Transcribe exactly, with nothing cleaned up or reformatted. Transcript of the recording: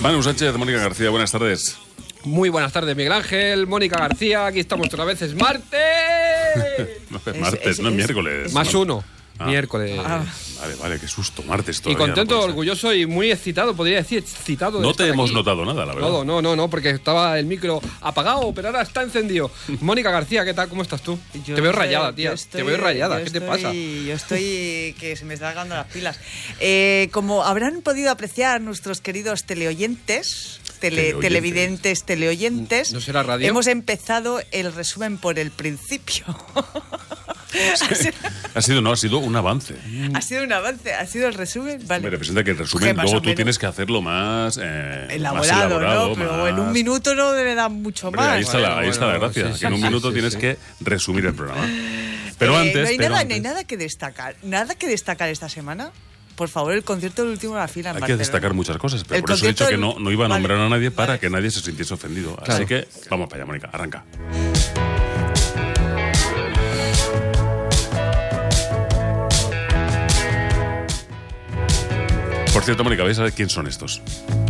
Manu Sánchez, Mónica García, buenas tardes. Muy buenas tardes, Miguel Ángel, Mónica García, aquí estamos otra vez, es martes. No es martes, es, es, no es miércoles. Es, más uno, ah. miércoles. Ah. Vale, vale, qué susto, martes todavía. Y contento, no orgulloso y muy excitado, podría decir, excitado. No te hemos aquí. notado nada, la verdad. No, no, no, no, porque estaba el micro apagado, pero ahora está encendido. Mónica García, ¿qué tal? ¿Cómo estás tú? Yo te veo estoy, rayada, tía. Estoy, te veo rayada, ¿qué estoy, te pasa? Yo estoy que se me están acabando las pilas. Eh, como habrán podido apreciar nuestros queridos teleoyentes, tele, teleoyentes. televidentes, teleoyentes, ¿No será radio? Hemos empezado el resumen por el principio. ha sido no, ha sido un avance. Ha sido un avance, ha sido el resumen. Vale. Me representa que el resumen luego tú tienes que hacerlo más eh, elaborado, más elaborado, ¿no? Pero más... en un minuto no debe dar mucho Hombre, más. Ahí está, bueno, la, ahí bueno, está la gracia, sí, sí, que en un sí, minuto sí, tienes sí. que resumir el programa. Pero eh, antes, no hay pero nada, antes... no hay nada que destacar, nada que destacar esta semana. Por favor, el concierto del último de la fila en Hay Barcelona. que destacar muchas cosas, pero el por eso he dicho que del... no, no iba a nombrar vale, a nadie para vale. que nadie se sintiese ofendido. Claro. Así que vamos para allá, Mónica, arranca. Por cierto, Mónica, ¿vais a ver quién son estos?